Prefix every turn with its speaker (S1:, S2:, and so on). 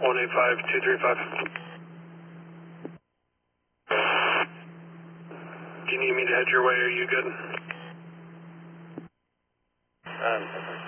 S1: 185-235. Do you need me to head your way? Are you good?